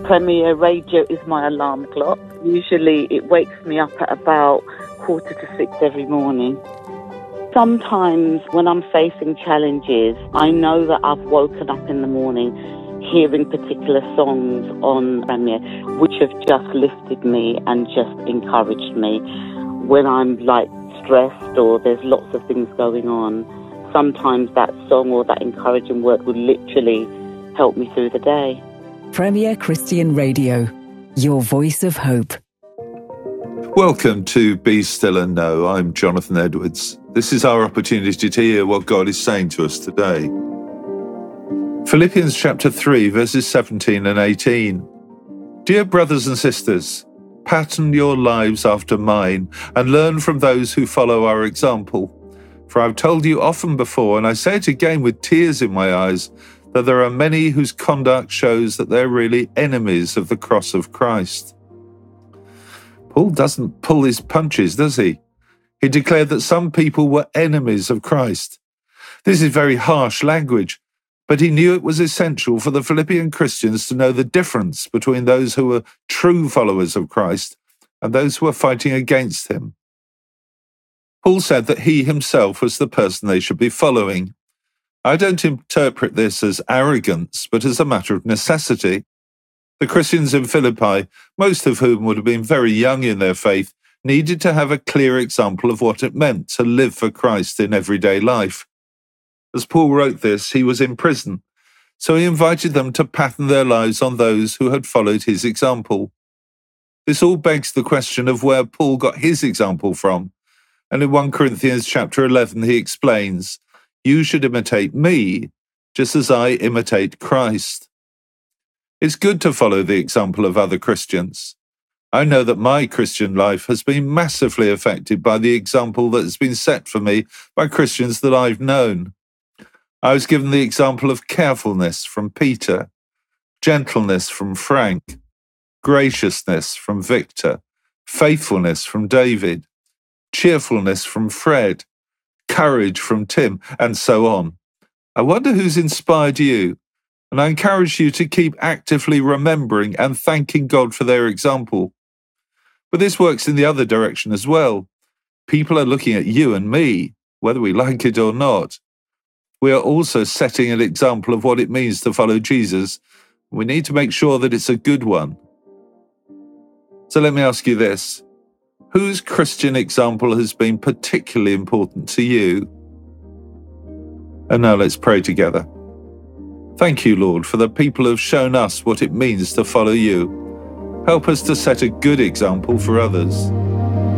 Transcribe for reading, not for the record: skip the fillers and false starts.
Premier Radio is my alarm clock. Usually it wakes me up at about 5:45 every morning. Sometimes when I'm facing challenges, I know that I've woken up in the morning hearing particular songs on Premier, which have just lifted me and just encouraged me. When I'm stressed or there's lots of things going on, sometimes that song or that encouraging word will literally help me through the day. Premier Christian Radio, your voice of hope. Welcome to Be Still and Know. I'm Jonathan Edwards. This is our opportunity to hear what God is saying to us today. Philippians chapter 3, verses 17 and 18. Dear brothers and sisters, pattern your lives after mine and learn from those who follow our example. For I've told you often before, and I say it again with tears in my eyes, that there are many whose conduct shows that they're really enemies of the cross of Christ. Paul doesn't pull his punches, does he? He declared that some people were enemies of Christ. This is very harsh language, but he knew it was essential for the Philippian Christians to know the difference between those who were true followers of Christ and those who were fighting against him. Paul said that he himself was the person they should be following. I don't interpret this as arrogance, but as a matter of necessity. The Christians in Philippi, most of whom would have been very young in their faith, needed to have a clear example of what it meant to live for Christ in everyday life. As Paul wrote this, he was in prison, so he invited them to pattern their lives on those who had followed his example. This all begs the question of where Paul got his example from, and in 1 Corinthians chapter 11 he explains, "You should imitate me, just as I imitate Christ." It's good to follow the example of other Christians. I know that my Christian life has been massively affected by the example that has been set for me by Christians that I've known. I was given the example of carefulness from Peter, gentleness from Frank, graciousness from Victor, faithfulness from David, cheerfulness from Fred, courage from Tim, and so on. I wonder who's inspired you, and I encourage you to keep actively remembering and thanking God for their example. But this works in the other direction as well. People are looking at you and me, whether we like it or not. We are also setting an example of what it means to follow Jesus. We need to make sure that it's a good one. So let me ask you this. Whose Christian example has been particularly important to you? And now let's pray together. Thank you, Lord, for the people who have shown us what it means to follow you. Help us to set a good example for others.